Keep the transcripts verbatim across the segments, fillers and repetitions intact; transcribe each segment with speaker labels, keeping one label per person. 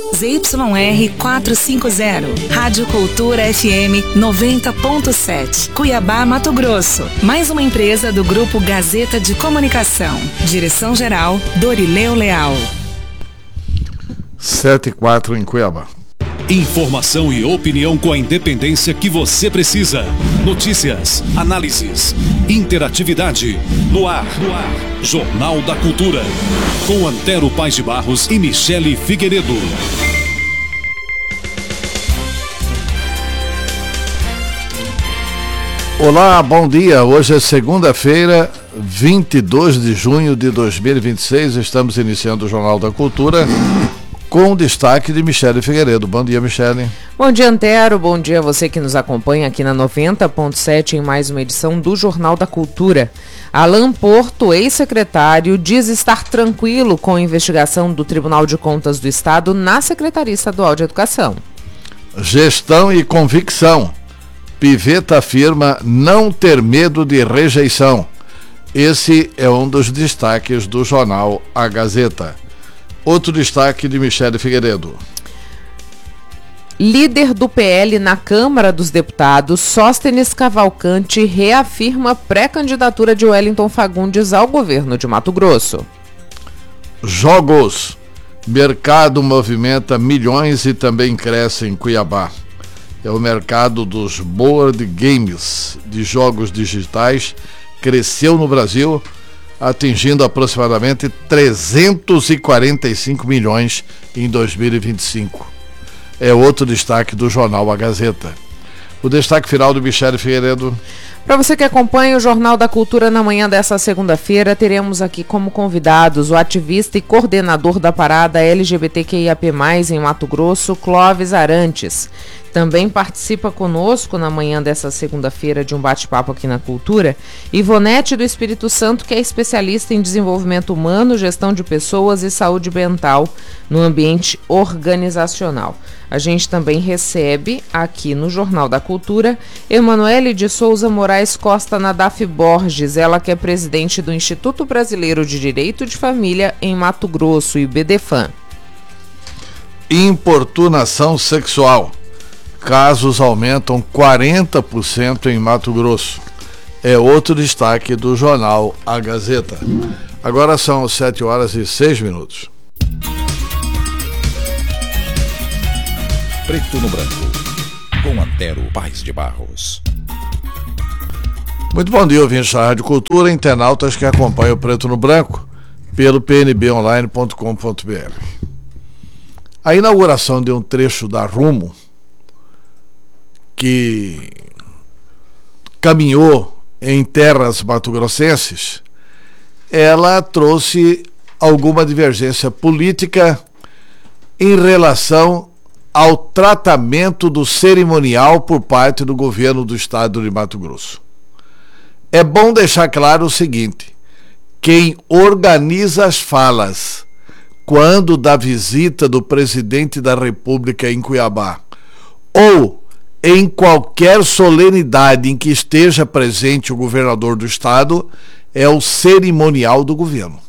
Speaker 1: Z Y R quatrocentos e cinquenta, Rádio Cultura F M noventa ponto sete, Cuiabá, Mato Grosso. Mais uma empresa do Grupo Gazeta de Comunicação. Direção-geral, Dorileu Leal.
Speaker 2: sete e quatro em Cuiabá.
Speaker 3: Informação e opinião com a independência que você precisa. Notícias, análises, interatividade. No ar, no ar. Jornal da Cultura. Com Antero Paes de Barros e Michele Figueiredo.
Speaker 2: Olá, bom dia. Hoje é segunda-feira, vinte e dois de junho de dois mil e vinte e seis. Estamos iniciando o Jornal da Cultura com o destaque de Michele Figueiredo. Bom dia, Michele.
Speaker 4: Bom dia, Antero. Bom dia a você que nos acompanha aqui na noventa ponto sete em mais uma edição do Jornal da Cultura. Alan Porto, ex-secretário, diz estar tranquilo com a investigação do Tribunal de Contas do Estado na Secretaria Estadual de Educação.
Speaker 2: Gestão e convicção. Piveta afirma não ter medo de rejeição. Esse é um dos destaques do jornal A Gazeta. Outro destaque de Michele Figueiredo.
Speaker 4: Líder do P L na Câmara dos Deputados, Sóstenes Cavalcante, reafirma pré-candidatura de Wellington Fagundes ao governo de Mato Grosso.
Speaker 2: Jogos. Mercado movimenta milhões e também cresce em Cuiabá. É o mercado dos board games, de jogos digitais, cresceu no Brasil, atingindo aproximadamente trezentos e quarenta e cinco milhões em dois mil e vinte e cinco. É outro destaque do jornal A Gazeta. O destaque final do Michele Figueiredo.
Speaker 4: Para você que acompanha o Jornal da Cultura na manhã dessa segunda-feira, teremos aqui como convidados o ativista e coordenador da parada L G B T Q I A P mais, em Mato Grosso, Clóvis Arantes. Também participa conosco na manhã dessa segunda-feira de um bate-papo aqui na Cultura, Ivonete do Espírito Santo, que é especialista em desenvolvimento humano, gestão de pessoas e saúde mental no ambiente organizacional. A gente também recebe aqui no Jornal da Cultura Emanuele de Souza Moraes Costa Nadaf Borges, ela que é presidente do Instituto Brasileiro de Direito de Família em Mato Grosso, I B D F A M.
Speaker 2: Importunação sexual. Casos aumentam quarenta por cento em Mato Grosso. É outro destaque do jornal A Gazeta. Agora são sete horas e seis minutos.
Speaker 3: Preto no Branco, com Antero Paes de Barros.
Speaker 2: Muito bom dia, ouvintes da Rádio Cultura, internautas que acompanham o Preto no Branco pelo p n b online ponto com ponto b r. A inauguração de um trecho da Rumo, que caminhou em terras mato-grossenses, ela trouxe alguma divergência política em relação ao tratamento do cerimonial por parte do governo do estado de Mato Grosso. É bom deixar claro o seguinte: quem organiza as falas quando da visita do presidente da República em Cuiabá ou em qualquer solenidade em que esteja presente o governador do estado é o cerimonial do governo.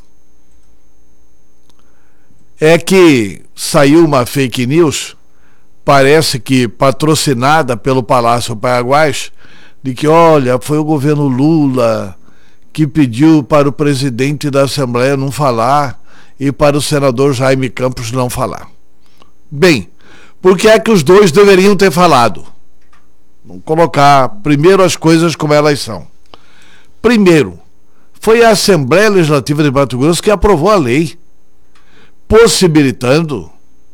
Speaker 2: É que saiu uma fake news, parece que patrocinada pelo Palácio Paiaguás, de que, olha, foi o governo Lula que pediu para o presidente da Assembleia não falar e para o senador Jaime Campos não falar. Bem, por que é que os dois deveriam ter falado? Vamos colocar primeiro as coisas como elas são. Primeiro, foi a Assembleia Legislativa de Mato Grosso que aprovou a lei, possibilitando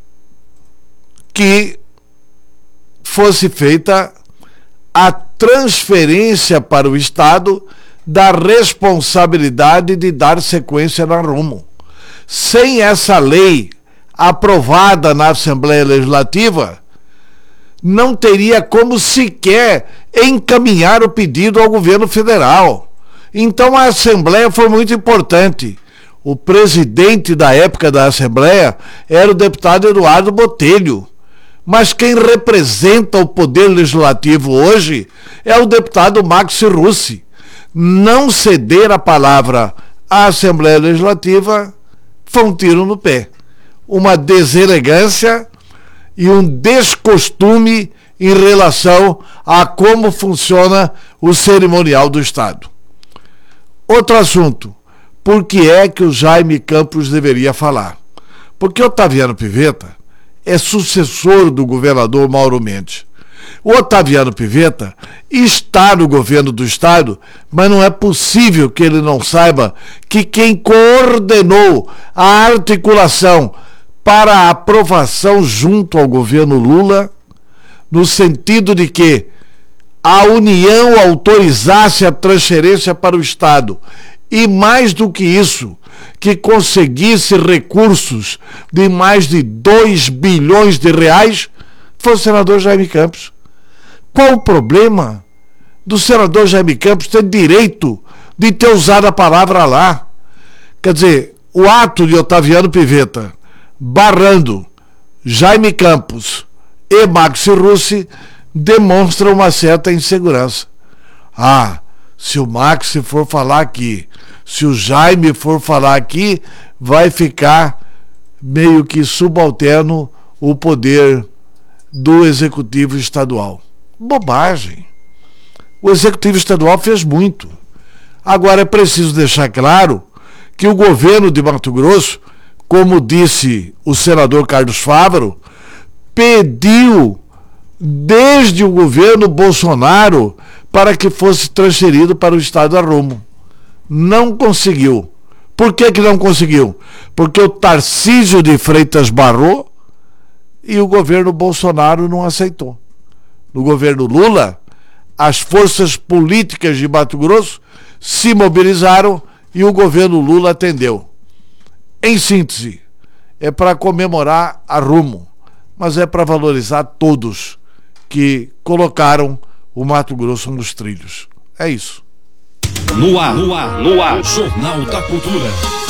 Speaker 2: que fosse feita a transferência para o Estado da responsabilidade de dar sequência na Rumo. Sem essa lei aprovada na Assembleia Legislativa, não teria como sequer encaminhar o pedido ao governo federal. Então a Assembleia foi muito importante. O presidente da época da Assembleia era o deputado Eduardo Botelho. Mas quem representa o poder legislativo hoje é o deputado Maxi Russi. Não ceder a palavra à Assembleia Legislativa foi um tiro no pé. Uma deselegância e um descostume em relação a como funciona o cerimonial do Estado. Outro assunto, por que é que o Jaime Campos deveria falar? Porque Otaviano Pivetta é sucessor do governador Mauro Mendes. O Otaviano Pivetta está no governo do Estado, mas não é possível que ele não saiba que quem coordenou a articulação para a aprovação junto ao governo Lula, no sentido de que a União autorizasse a transferência para o Estado e, mais do que isso, que conseguisse recursos de mais de dois bilhões de reais, foi o senador Jaime Campos. Qual o problema do senador Jaime Campos ter direito de ter usado a palavra lá? Quer dizer, o ato de Otaviano Pivetta barrando Jaime Campos e Maxi Russi demonstra uma certa insegurança. Ah, se o Maxi for falar aqui, se o Jaime for falar aqui, vai ficar meio que subalterno o poder do Executivo Estadual. Bobagem. O Executivo Estadual fez muito. Agora é preciso deixar claro que o governo de Mato Grosso, como disse o senador Carlos Fávaro, pediu desde o governo Bolsonaro para que fosse transferido para o Estado a rumo. Não conseguiu. Por que que não conseguiu? Porque o Tarcísio de Freitas barrou e o governo Bolsonaro não aceitou. No governo Lula, as forças políticas de Mato Grosso se mobilizaram e o governo Lula atendeu. Em síntese, é para comemorar a rumo, mas é para valorizar todos que colocaram o Mato Grosso nos trilhos. É isso.
Speaker 3: No ar, no ar, no ar, Jornal da Cultura.